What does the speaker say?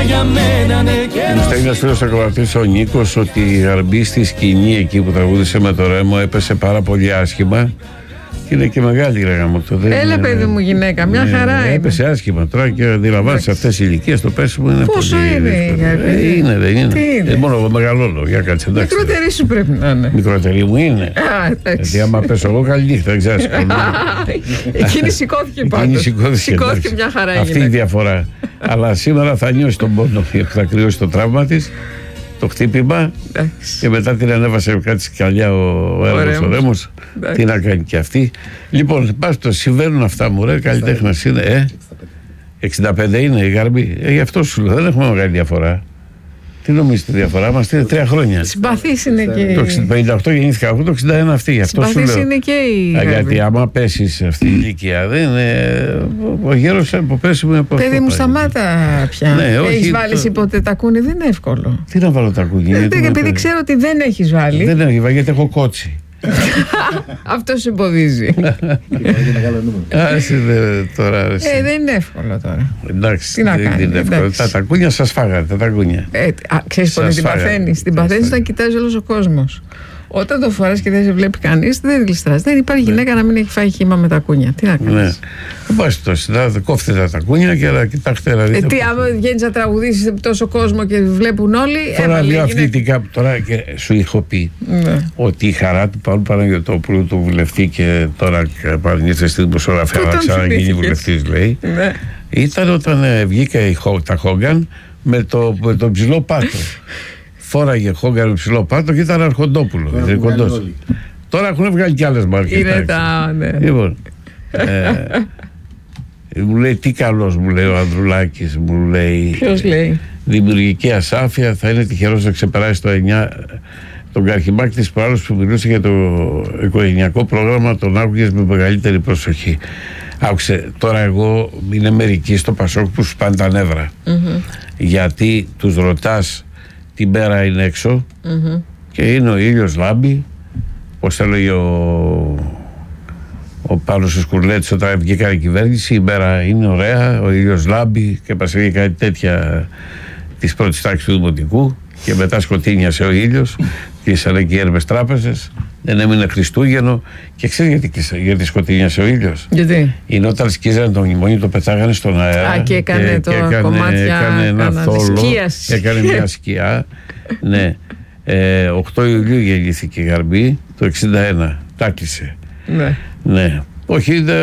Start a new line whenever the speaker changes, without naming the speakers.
για μένα, ναι,
Μου στέλνει ένας φίλος ακροατής, ο Νίκος, ότι η Γαρμπή στη σκηνή εκεί που τραγούδισε με το Ρέμο έπεσε πάρα πολύ άσχημα. Και είναι και μεγάλη ρε γάμο το.
Έλα παιδί μου γυναίκα, μια χαρά είναι.
Έπεσε άσχημα τώρα και αντιλαμβάνεσαι αυτές οι ηλικίες το πέσιμο είναι
πόσο
πολύ.
Πόσο είναι η Γαρμπή?
Είναι, δεν είναι.
Τι είναι?
Μόνο μεγαλώνω, για κάτσε εντάξει.
Μικρότερη σου πρέπει να είναι.
Μικρότερη μου είναι. Γιατί άμα πέσω εγώ καλή νύχτα, δεν ξέρεις.
Εκείνη σηκώθηκε πάντως. Σηκώθηκε μια χαρά.
Αυτή η διαφορά. Αλλά σήμερα θα νιώσει τον πόνο, θα κρυώσει το τραύμα της, το χτύπημα και μετά την ανέβασε κάτι σκαλιά ο Ρέμος. Τι να κάνει και αυτή. Λοιπόν, το συμβαίνουν αυτά μου ρε, καλλιτέχνας είναι. 65 είναι η Γαρμπή. Γι' αυτό σου λέω, δεν έχουμε μεγάλη διαφορά. Τι νομίζεις τη διαφορά μας, είναι 3 χρόνια.
Συμπαθής είναι και.
Το 58 γεννήθηκα εγώ, το 61 αυτή. Αυτό σου λέω.
Συμπαθής είναι και η Γαρμπή.
Γιατί άμα πέσεις σε αυτή η ηλικία, δεν είναι. Ο γέρος από πέσιμο είναι από αυτό.
Παιδί μου, σταμάτα πια.
Ναι,
έχεις βάλει ποτέ τακούνι, δεν είναι εύκολο.
Τι να βάλω τακούνι.
Επειδή ξέρω ότι δεν έχεις βάλει.
Δεν έχω βάλει γιατί έχω κότσι.
Αυτό σε εμποδίζει.
Τώρα.
Δεν είναι εύκολο τώρα.
Εντάξει, δεν είναι εύκολο. Τα τακούνια σας φάγανε, τα τακούνια.
Ξέρεις πότε την παθαίνεις. Την παθαίνεις όταν κοιτάζει όλος ο κόσμος. Όταν το φοράς και δεν σε βλέπει κανείς, δεν γλιστράς. Δεν υπάρχει γυναίκα να μην έχει φάει χύμα με τακούνια. Τι να κάνεις.
Κόφτε τα τακούνια και να κοιτάξτε να δείτε.
Τι, άμα βγαίνεις να τραγουδήσεις τόσο κόσμο και βλέπουν όλοι.
Τώρα λέω αυτή την κάπου. Τώρα και σου είχα πει ότι η χαρά του Παύλου Παναγιωτόπουλου, του βουλευτή και τώρα παρνήθηκε στην δημοσιογραφία να ξαναγίνει βουλευτής, λέει. Ήταν όταν βγήκε τα Χόγκαν με το ψηλό πάτο. Φόραγε Χόγκαν με ψηλό πάτο και ήταν Αρχοντόπουλο. Τώρα έχουν βγάλει κι άλλες μάρκες.
Είναι τα.
Λοιπόν. Μου λέει τι καλός, μου λέει ο Ανδρουλάκης, μου λέει.
Ποιος λέει?
Δημιουργική ασάφεια, θα είναι τυχερός να ξεπεράσει το 9. Τον Καρχημάκη της προάλλως που μιλούσε για το οικογενειακό πρόγραμμα, τον άκουγες με μεγαλύτερη προσοχή. Άκουσε, τώρα εγώ είναι μερικοί στο Πασόκ που σου πάνε τα νεύρα. Γιατί τους ρωτάς την μέρα είναι έξω και είναι ο ήλιος λάμπει, πώς έλεγε ο Παύλος ο Σκουρλέτης όταν βγήκαν η κυβέρνηση, η μέρα είναι ωραία, ο ήλιος λάμπει και μας έγινε κάτι τέτοια της πρώτης τάξης του Δημοτικού και μετά σκοτίνιασε ο ήλιος, κλείσανε και οι έρμες τράπεζες, δεν έμεινε Χριστούγεννο και ξέρεις γιατί σκοτίνιασε ο ήλιος?
Γιατί?
Είναι όταν σκίζανε το μνημόνιο, το πετάγανε στον αέρα
και έκανε κομμάτια,
έκανε ένα θόλο, έκανε μια σκιά. Ναι. 8 Ιουλίου γεννήθηκε η Γαρμπή το 61, τάκλισε. Ναι. Όχι,